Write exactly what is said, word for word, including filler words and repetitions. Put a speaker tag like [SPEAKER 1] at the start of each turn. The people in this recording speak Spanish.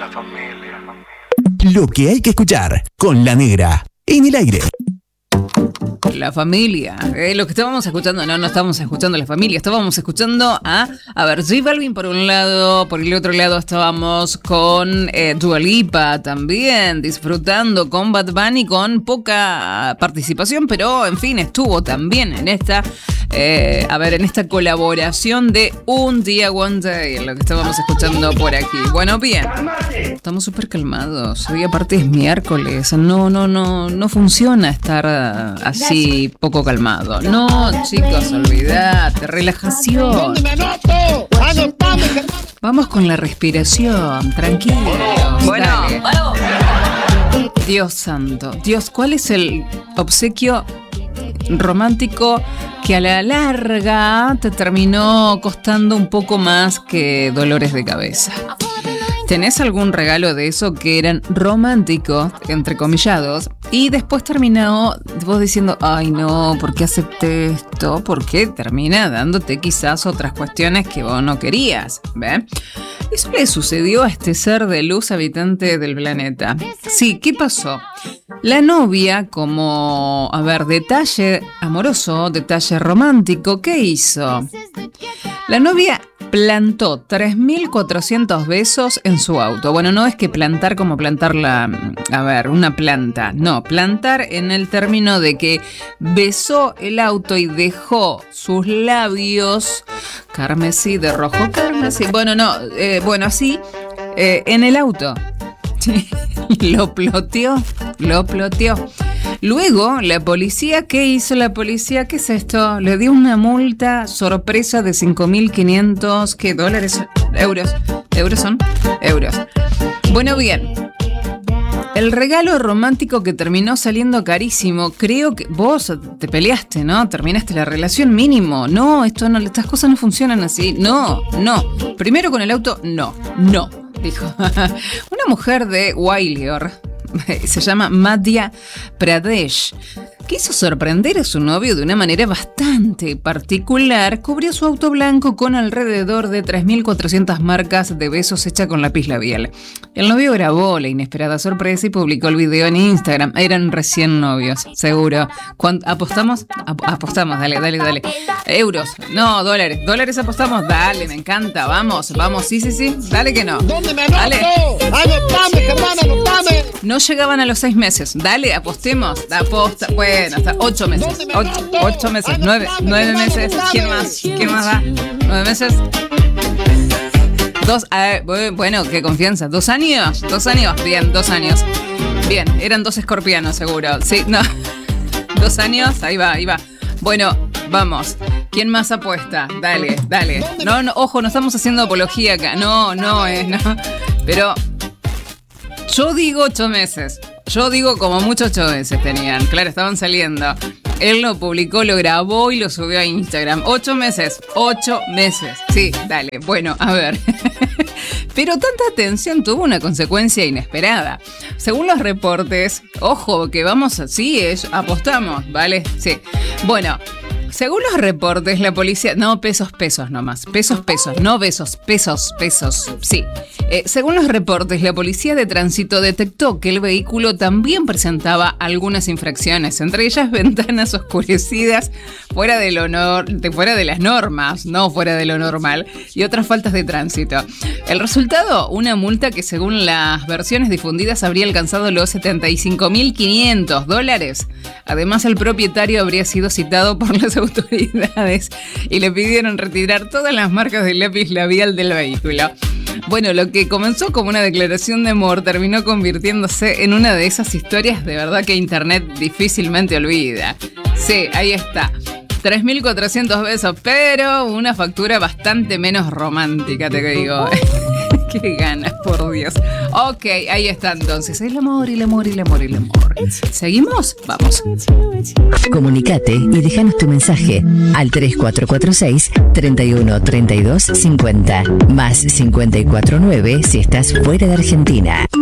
[SPEAKER 1] familia.
[SPEAKER 2] Lo que hay que escuchar con La Negra en el aire.
[SPEAKER 3] La familia, eh, lo que estábamos escuchando, no, no estábamos escuchando a la familia, estábamos escuchando a, a ver, J Balvin por un lado, por el otro lado estábamos con eh, Dua Lipa también, disfrutando con Bad Bunny con poca participación, pero en fin, estuvo también en esta, eh, a ver, en esta colaboración de Un Día One Day, lo que estábamos escuchando por aquí. Bueno, bien, estamos súper calmados, hoy aparte es miércoles, no, no, no, no funciona estar uh, así poco calmado. No, chicos, olvidate, relajación. Vamos con la respiración, tranquilos. Bueno, Dios santo, Dios, ¿cuál es el obsequio romántico que a la larga te terminó costando un poco más que dolores de cabeza? ¿Tenés algún regalo de eso que eran románticos, entrecomillados, y después terminó vos diciendo, ay no, ¿por qué acepté esto? Porque termina dándote quizás otras cuestiones que vos no querías, ¿ve? Eso le sucedió a este ser de luz habitante del planeta. Sí, ¿qué pasó? La novia, como, a ver, detalle amoroso, detalle romántico, ¿qué hizo? La novia plantó tres mil cuatrocientos besos en su auto. Bueno, no es que plantar como plantar la, a ver, una planta. No, plantar en el término de que besó el auto y dejó sus labios carmesí, de rojo carmesí. Bueno, no, eh, bueno, así, eh, en el auto. Lo ploteó, lo ploteó. Luego, la policía, ¿qué hizo la policía? ¿Qué es esto? Le dio una multa sorpresa de cinco mil quinientos, ¿qué dólares? Euros. ¿Euros son? Euros. Bueno, bien. El regalo romántico que terminó saliendo carísimo, creo que vos te peleaste, ¿no? Terminaste la relación mínimo. No, esto no, estas cosas no funcionan así. No, no. Primero con el auto, no, no. Dijo una mujer de Gwalior, se llama Madhya Pradesh, quiso sorprender a su novio de una manera bastante particular. Cubrió su auto blanco con alrededor de tres mil cuatrocientas marcas de besos hechas con lápiz labial. El novio grabó la inesperada sorpresa y publicó el video en Instagram. Eran recién novios, seguro. ¿Cuánto apostamos? Ap- apostamos, dale, dale, dale. Euros, no, dólares. ¿Dólares apostamos? Dale, me encanta. Vamos, vamos, sí, sí, sí. Dale que no.
[SPEAKER 4] ¿Dónde me
[SPEAKER 3] Dale.
[SPEAKER 4] ¡Anotame, hermana, anotame!
[SPEAKER 3] No llegaban a los seis meses. Dale, apostemos. Aposta. Bueno, hasta ocho meses. Ocho, ocho meses. Nueve, nueve meses. ¿Quién más? ¿Quién más da? ¿Nueve meses? Dos, a ver, bueno, qué confianza. ¿Dos años? ¿Dos años? Bien, dos años. Bien, eran dos escorpianos, seguro. Sí, no. Dos años, ahí va, ahí va. Bueno, vamos. ¿Quién más apuesta? Dale, dale. No, no, ojo, no estamos haciendo apología acá. No, no es, no. Pero yo digo ocho meses. Yo digo como mucho ocho meses tenían. Claro, estaban saliendo. Él lo publicó, lo grabó y lo subió a Instagram. Ocho meses. Ocho meses. Sí, dale. Bueno, a ver. Pero tanta atención tuvo una consecuencia inesperada. Según los reportes, ojo, que vamos así, es, apostamos, ¿vale? Sí. Bueno, según los reportes, la policía... No, pesos, pesos nomás. Pesos, pesos. No besos, pesos, pesos. Sí. Eh, según los reportes, la policía de tránsito detectó que el vehículo también presentaba algunas infracciones, entre ellas ventanas oscurecidas fuera de, lo nor- de, fuera de las normas, no fuera de lo normal, y otras faltas de tránsito. El resultado, una multa que según las versiones difundidas habría alcanzado los setenta y cinco mil quinientos dólares. Además, el propietario habría sido citado por las autoridades y le pidieron retirar todas las marcas de lápiz labial del vehículo. Bueno, lo que comenzó como una declaración de amor terminó convirtiéndose en una de esas historias de verdad que internet difícilmente olvida. Sí, ahí está. tres mil cuatrocientos besos, pero una factura bastante menos romántica, te digo. Qué ganas, por Dios. Ok, ahí está entonces. El amor, el amor, el amor, el amor. ¿Seguimos? Vamos.
[SPEAKER 5] Comunicate y déjanos tu mensaje al tres cuatro cuatro seis, treinta y uno, treinta y dos, cincuenta más cincuenta y cuatro nueve si estás fuera de Argentina.